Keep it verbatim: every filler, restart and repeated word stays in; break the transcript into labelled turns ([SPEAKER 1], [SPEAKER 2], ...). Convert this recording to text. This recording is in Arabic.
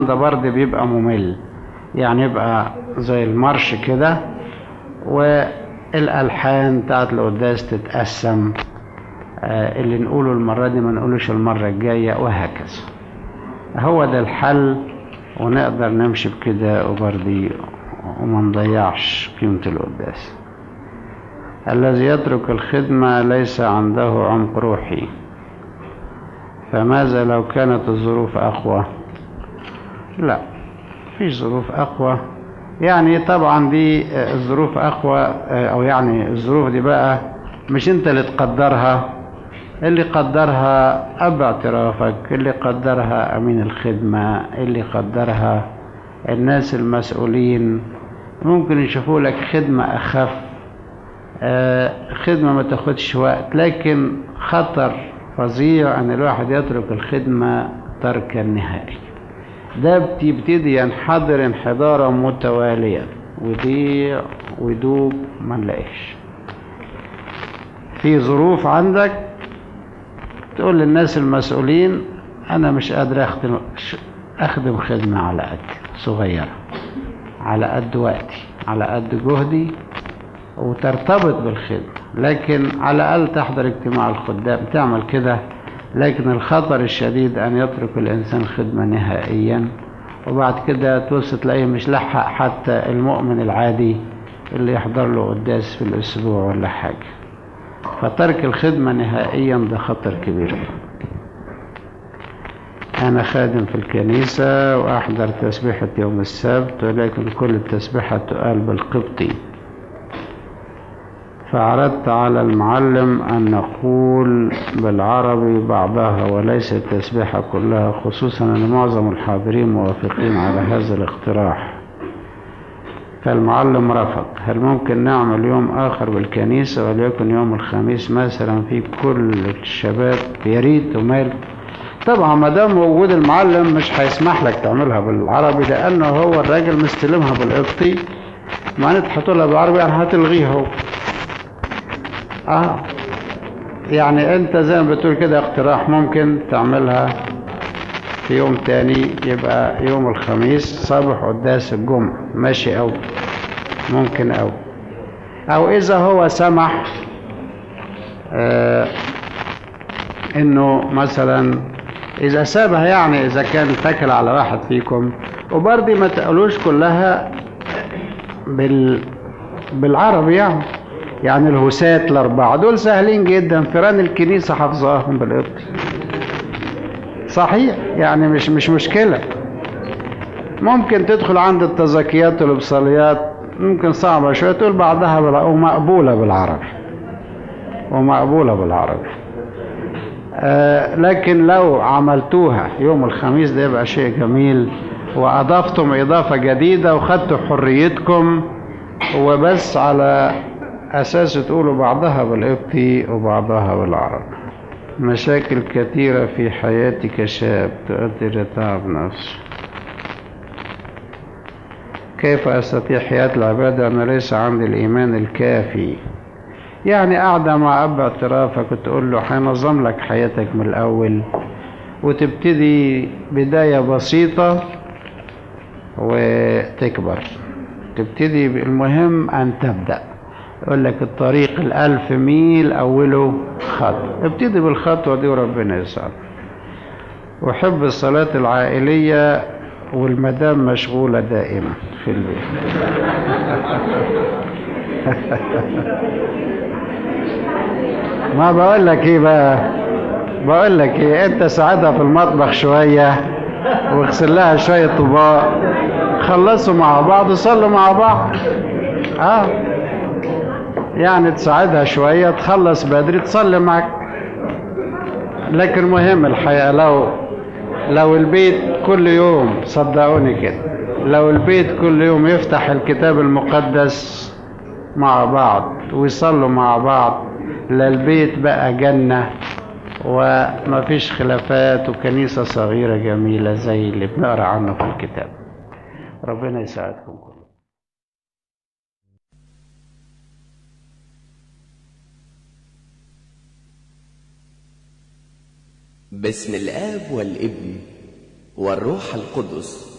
[SPEAKER 1] ده برضه بيبقى ممل، يعني يبقى زي المارش كده، والألحان بتاعت القداس تتقسم، آه اللي نقوله المرة دي ما نقولوش المرة الجاية، وهكذا. هو ده الحل، ونقدر نمشي بكده وبرضه وما نضيعش قيمة القداس. الذي يترك الخدمة ليس عنده عمق روحي، فماذا لو كانت الظروف أقوى؟ لا، فيش ظروف أقوى. يعني طبعا دي الظروف أقوى، أو يعني الظروف دي بقى مش أنت اللي تقدرها، اللي قدرها أب اعترافك، اللي قدرها أمين الخدمة، اللي قدرها الناس المسؤولين. ممكن يشوفوا لك خدمة أخف، خدمة ما تاخدش وقت، لكن خطر فظيع أن الواحد يترك الخدمة تركا نهائي. ده بتبتدي ينحدر انحدارا متواليا، ويضيع ويدوب ما نلاقيش. في ظروف عندك تقول للناس المسؤولين أنا مش قادر أخدم, أخدم خدمة على قد صغيرة، على قد وقتي، على قد جهدي، وترتبط بالخدمة، لكن على الأقل تحضر اجتماع الخدام تعمل كده. لكن الخطر الشديد أن يترك الإنسان خدمة نهائيا، وبعد كده توصل تلاقيه مش لحق حتى المؤمن العادي اللي يحضر له قداس في الأسبوع ولا حاجة. فترك الخدمة نهائيا ده خطر كبير. أنا خادم في الكنيسة وأحضر تسبيحة يوم السبت، ولكن كل التسبيحة تقال بالقبطي، فعرضت على المعلم أن نقول بالعربي بعضها وليس التسبيحة كلها، خصوصا أن معظم الحاضرين موافقين على هذا الاقتراح. فالمعلم رفض. هل ممكن نعمل يوم آخر بالكنيسة، وليكن يوم الخميس مثلا، في كل الشباب؟ يا ريت ومال. طبعا ما دام موجود المعلم مش هيسمح لك تعملها بالعربي، لأنه هو الراجل مستلمها بالقبطي، ما نتحطوا لها بالعربي يعني هتلغيه هو. اه يعني انت زي ما بتقول كده اقتراح، ممكن تعملها في يوم تاني، يبقى يوم الخميس صبح قداس الجمعة، ماشي؟ او ممكن او او اذا هو سمح آه انه مثلا اذا سابها، يعني اذا كان اتكل على واحد فيكم، وبرضه ما تقولوش كلها بال بالعربي. يعني يعني الهسات الأربعة دول سهلين جدا، فيران الكنيسة حافظاهم بالقبطي، صحيح، يعني مش مش مشكلة. ممكن تدخل عند التزكيات والإبصاليات، ممكن صعبة شوية، تقول بعضها ومقبولة بالعربي، ومقبولة بالعربي. آه لكن لو عملتوها يوم الخميس ده يبقى شيء جميل، وأضفتم إضافة جديدة وخدتوا حريتكم، وبس على أساس تقولوا بعضها بالقبطي وبعضها بالعربي. مشاكل كثيرة في حياتي كشاب تؤدي لتعب نفسي. كيف أستطيع حياة العبادة وأنا ليس عندي الإيمان الكافي؟ يعني قاعدة مع أب اعترافك وتقول له هينظم لك حياتك من الأول، وتبتدي بداية بسيطة وتكبر. تبتدي، المهم أن تبدأ. يقول لك الطريق الألف ميل أوله خطوة، ابتدي بالخطوة دي وربنا يسعدك. وحب الصلاة العائلية والمدام مشغولة دائما في البيت. ما بقول لك ايه بقى، بقول لك ايه، انت ساعدها في المطبخ شوية، واغسل لها شوية طباق، خلصوا مع بعض وصلوا مع بعض. اه يعني تساعدها شوية، تخلص بدري تصلي معك. لكن مهم الحقيقة، لو لو البيت كل يوم، صدقوني كده، لو البيت كل يوم يفتح الكتاب المقدس مع بعض ويصلوا مع بعض، للبيت بقى جنة وما فيش خلافات، وكنيسة صغيرة جميلة زي اللي بنقرأ عنه في الكتاب. ربنا يساعدكم.
[SPEAKER 2] باسم الآب والابن والروح القدس